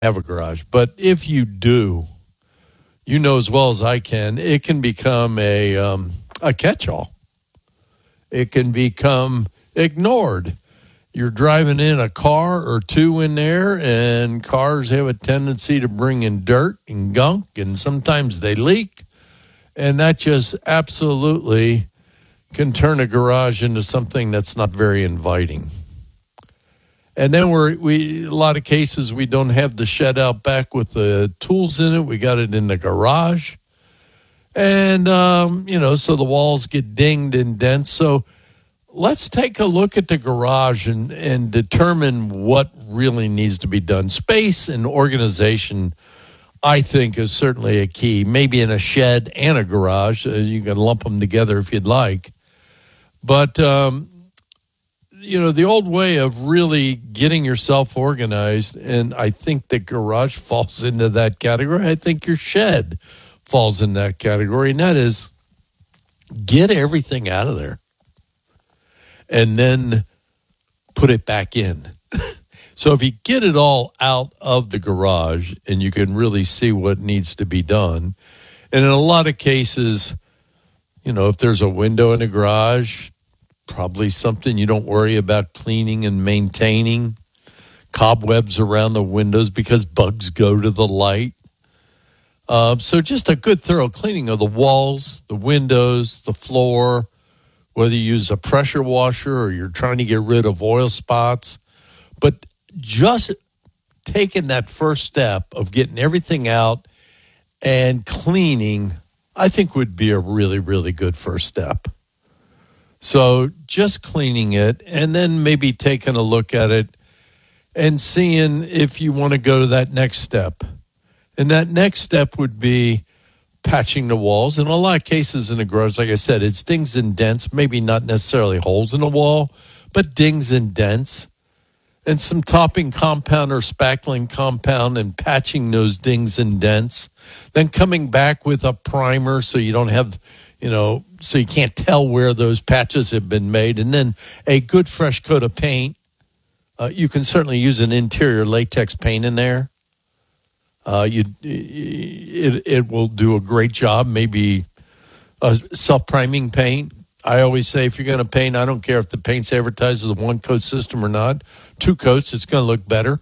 have a garage. But if you do, you know as well as I can, it can become a catch-all. It can become ignored. You're driving in a car or two in there, and cars have a tendency to bring in dirt and gunk, and sometimes they leak. And that just absolutely can turn a garage into something that's not very inviting. And then we a lot of cases we don't have the shed out back with the tools in it. We got it in the garage, and so the walls get dinged and dents. So let's take a look at the garage and determine what really needs to be done. Space and organization, I think, is certainly a key. Maybe in a shed and a garage, you can lump them together if you'd like, but. The old way of really getting yourself organized, and I think the garage falls into that category. I think your shed falls in that category, and that is get everything out of there and then put it back in. So if you get it all out of the garage and you can really see what needs to be done, and in a lot of cases, if there's a window in the garage, probably something you don't worry about cleaning and maintaining. Cobwebs around the windows because bugs go to the light. So just a good thorough cleaning of the walls, the windows, the floor, whether you use a pressure washer or you're trying to get rid of oil spots. But just taking that first step of getting everything out and cleaning, I think would be a really, really good first step. So just cleaning it and then maybe taking a look at it and seeing if you want to go to that next step. And that next step would be patching the walls. In a lot of cases in the garage, like I said, it's dings and dents, maybe not necessarily holes in the wall, but dings and dents. And some topping compound or spackling compound and patching those dings and dents. Then coming back with a primer so you don't have... so you can't tell where those patches have been made. And then a good fresh coat of paint. You can certainly use an interior latex paint in there. It will do a great job. Maybe a self-priming paint. I always say if you're going to paint, I don't care if the paint's advertised as a one-coat system or not. 2 coats, it's going to look better.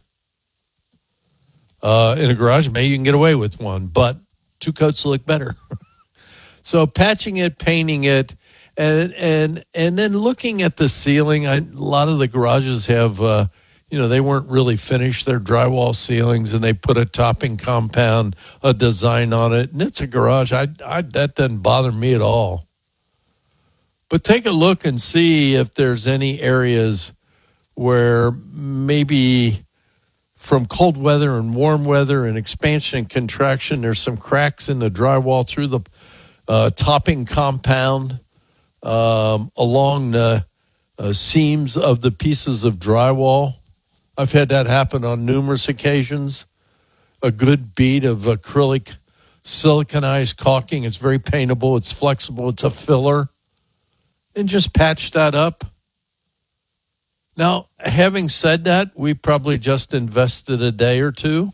In a garage, maybe you can get away with 1, but 2 coats will look better. So patching it, painting it, and then looking at the ceiling. A lot of the garages have, they weren't really finished. They're drywall ceilings, and they put a topping compound, a design on it, and it's a garage. That doesn't bother me at all. But take a look and see if there's any areas where maybe from cold weather and warm weather and expansion and contraction, there's some cracks in the drywall through the topping compound along the seams of the pieces of drywall. I've had that happen on numerous occasions. A good bead of acrylic siliconized caulking. It's very paintable. It's flexible. It's a filler. And just patch that up. Now, having said that, we probably just invested a day or two.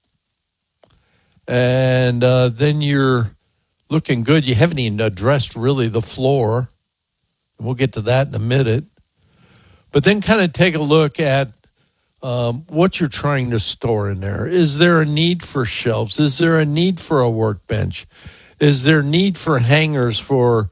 And then you're looking good. You haven't even addressed really the floor. We'll get to that in a minute. But then kind of take a look at what you're trying to store in there. Is there a need for shelves? Is there a need for a workbench? Is there a need for hangers for,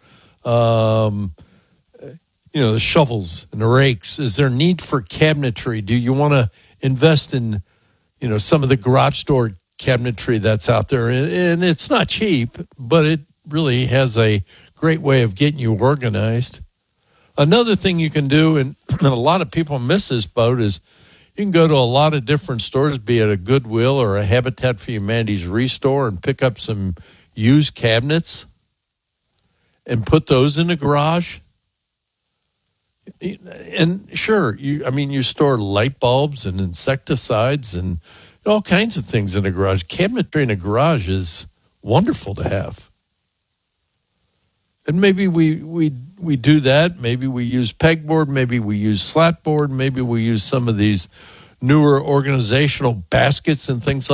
the shovels and the rakes? Is there a need for cabinetry? Do you want to invest in, some of the garage door cabinetry that's out there? And it's not cheap, but it really has a great way of getting you organized. Another thing you can do, and a lot of people miss this boat, is you can go to a lot of different stores, be it a Goodwill or a Habitat for Humanity's Restore, and pick up some used cabinets and put those in the garage. And sure, you store light bulbs and insecticides and all kinds of things in the garage. Cabinetry in a garage is wonderful to have. And maybe we do that. Maybe we use pegboard. Maybe we use slatboard. Maybe we use some of these newer organizational baskets and things